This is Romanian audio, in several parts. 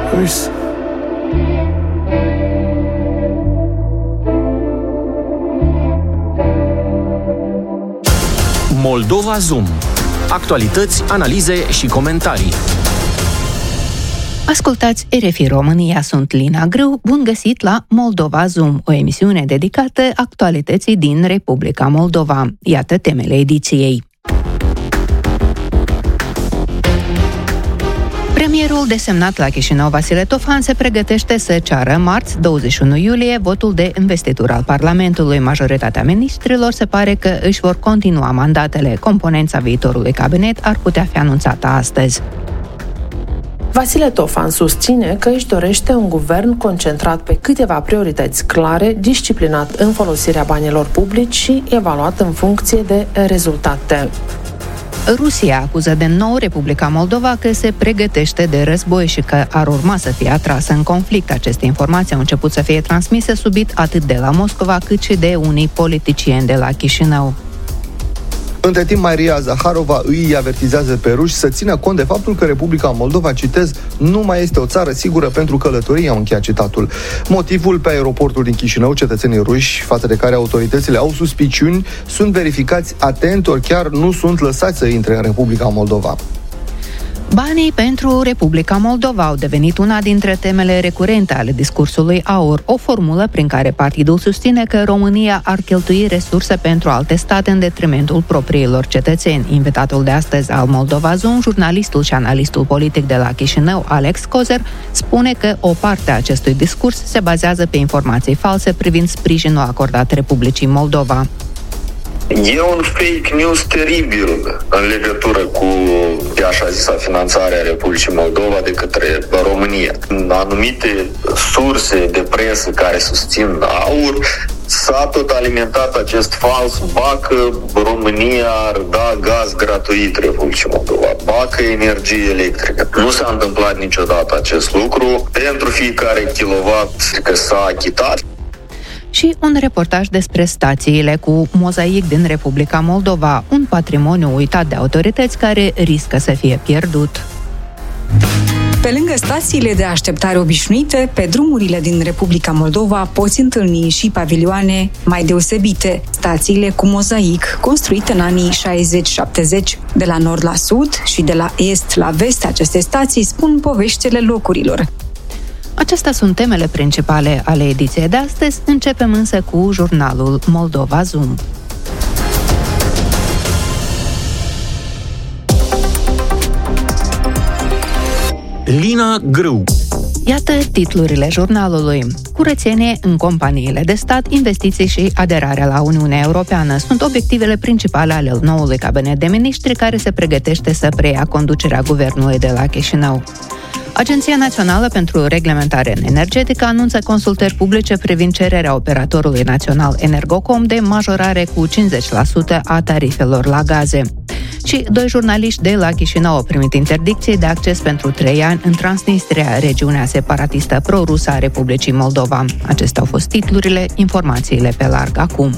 rus. Moldova Zoom. Actualități, analize și comentarii. Ascultați RFI România, sunt Lina Grâu, bun găsit la Moldova Zoom, o emisiune dedicată actualității din Republica Moldova. Iată temele ediției. Premierul desemnat la Chișinău, Vasile Tofan, se pregătește să ceară marți, 21 iulie, votul de investitură al Parlamentului. Majoritatea ministrilor se pare că își vor continua mandatele. Componența viitorului cabinet ar putea fi anunțată astăzi. Vasile Tofan susține că își dorește un guvern concentrat pe câteva priorități clare, disciplinat în folosirea banilor publici și evaluat în funcție de rezultate. Rusia acuză de nou Republica Moldova că se pregătește de război și că ar urma să fie atrasă în conflict. Aceste informații au început să fie transmise subit atât de la Moscova cât și de unii politicieni de la Chișinău. Între timp, Maria Zaharova îi avertizează pe ruși să țină cont de faptul că Republica Moldova, citez, nu mai este o țară sigură pentru călătorie, au încheiat citatul. Motivul: pe aeroportul din Chișinău, cetățenii ruși, față de care autoritățile au suspiciuni, sunt verificați atent, ori chiar nu sunt lăsați să intre în Republica Moldova. Banii pentru Republica Moldova au devenit una dintre temele recurente ale discursului AUR, o formulă prin care partidul susține că România ar cheltui resurse pentru alte state în detrimentul propriilor cetățeni. Invitatul de astăzi al Moldova Zoom, jurnalistul și analistul politic de la Chișinău, Alex Cozer, spune că o parte a acestui discurs se bazează pe informații false privind sprijinul acordat Republicii Moldova. E un fake news teribil în legătură cu așa zisa finanțarea Republicii Moldova de către România. Anumite surse de presă care susțin AUR s-a tot alimentat acest fals, ba că România ar da gaz gratuit Republicii Moldova, ba că energie electrică. Nu s-a întâmplat niciodată acest lucru. Pentru fiecare kilowatt că s-a achitat. Și un reportaj despre stațiile cu mozaic din Republica Moldova, un patrimoniu uitat de autorități care riscă să fie pierdut. Pe lângă stațiile de așteptare obișnuite, pe drumurile din Republica Moldova poți întâlni și pavilioane mai deosebite, stațiile cu mozaic, construite în anii 60-70. De la nord la sud și de la est la vest, aceste stații spun poveștile locurilor. Acestea sunt temele principale ale ediției de astăzi. Începem însă cu jurnalul Moldova Zoom. Lina Grâu. Iată titlurile jurnalului. Curățenie în companiile de stat, investiții și aderarea la Uniunea Europeană sunt obiectivele principale ale noului cabinet de miniștri care se pregătește să preia conducerea guvernului de la Chișinău. Agenția Națională pentru Reglementare Energetică anunță consultări publice privind cererea operatorului național Energocom de majorare cu 50% a tarifelor la gaze. Și 2 jurnaliști de la Chișinău au primit interdicție de acces pentru 3 ani în Transnistria, regiunea separatistă pro-rusă a Republicii Moldova. Acestea au fost titlurile, informațiile pe larg acum.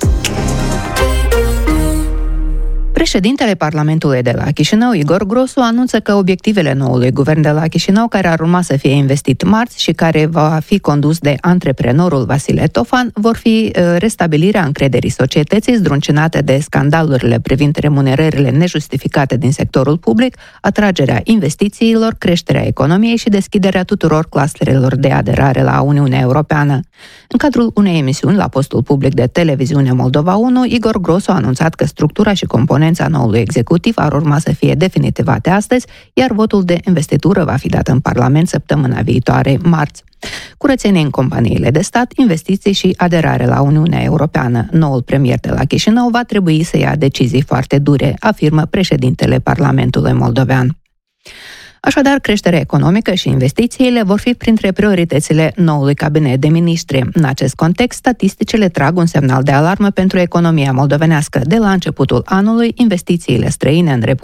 Președintele Parlamentului de la Chișinău, Igor Grosu, anunță că obiectivele noului guvern de la Chișinău, care ar urma să fie investit marți și care va fi condus de antreprenorul Vasile Tofan, vor fi restabilirea încrederii societății zdruncinate de scandalurile privind remunerările nejustificate din sectorul public, atragerea investițiilor, creșterea economiei și deschiderea tuturor clusterelor de aderare la Uniunea Europeană. În cadrul unei emisiuni la postul public de televiziune Moldova 1, Igor Grosu a anunțat că structura și componența noului executiv ar urma să fie definitivate astăzi, iar votul de investitură va fi dat în Parlament săptămâna viitoare, marți. Curățenie în companiile de stat, investiții și aderare la Uniunea Europeană. Noul premier de la Chișinău va trebui să ia decizii foarte dure, afirmă președintele Parlamentului moldovean. Așadar, creșterea economică și investițiile vor fi printre prioritățile noului cabinet de miniștri. În acest context, statisticile trag un semnal de alarmă pentru economia moldovenească. De la începutul anului, investițiile străine în